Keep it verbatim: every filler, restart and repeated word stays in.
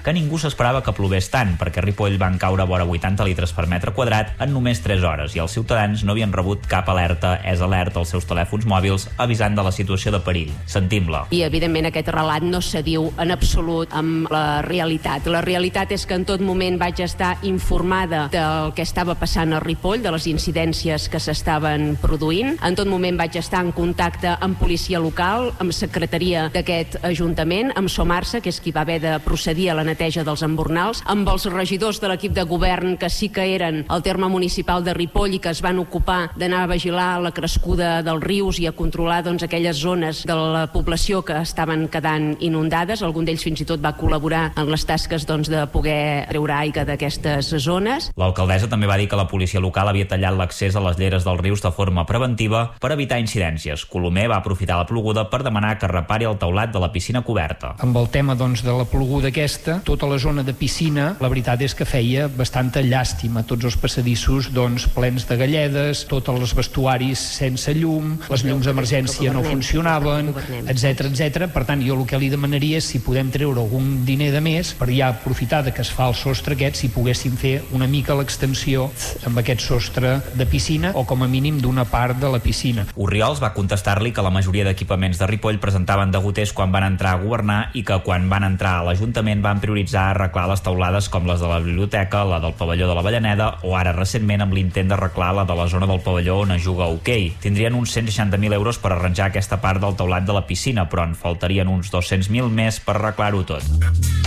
que ningú s'esperava que plogués tant, perquè a Ripoll van caure vora vuitanta litres per metre quadrat en només tres hores i els ciutadans no havien rebut cap alerta és alert als seus telèfons mòbils avisant de la situació de perill. Sentim-la. I, evidentment, aquest relat no s'adiu en absolut amb la realitat. La realitat és que en tot moment vaig estar informada del que estava passant a Ripoll, de les incidències que s'estaven produint. En tot moment vaig estar en contacte amb policia local, amb secretaria d'aquest ajuntament, amb Somarsa, que és qui va haver de procedir a la neteja dels embornals, amb els regidors de l'equip de govern que sí que eren al terme municipal de Ripoll i que es van ocupar d'anar a vigilar la crescuda dels rius i a controlar doncs, aquelles zones de la població que estaven quedant inundades. Algun d'ells fins i tot va col·laborar en les tasques doncs, de poder treure aigua d'aquestes zones. L'alcaldessa també va dir que la policia local havia tallat l'accés a les lleres dels rius de forma preventiva per evitar incidències. Colomer va aprofitar la ploguda per demanar que repari el teulat de la piscina coberta. Amb el tema doncs, de la ploguda aquesta, tota la zona de piscina, la veritat és que feia bastanta llàstima. Tots els passadissos doncs, plens de galledes, tots els vestuaris sense llum, les llums d'emergència no funcionaven, etcètera, etcètera. Per tant, jo el que li demanaria és si podem treure algun diner de més per ja aprofitar de que es fa el sostre aquest, si poguéssim fer una mica l'extensió amb aquest sostre de piscina o com a mínim d'una part de la piscina. Orriols va contestar-li que la majoria d'equipaments de Ripoll presentaven degoters quan van entrar a governar i que quan van entrar a l'Ajuntament van prioritzar arreglar les teulades com les de la biblioteca, la del pavelló de la Avellaneda o ara recentment amb l'intent d'arreglar la de la zona del pavelló on es juga a hoquei. Tindrien uns cent seixanta mil euros per arranjar aquesta part del teulat de la piscina, però en faltarien uns dos-cents mil més per arreglar-ho tot.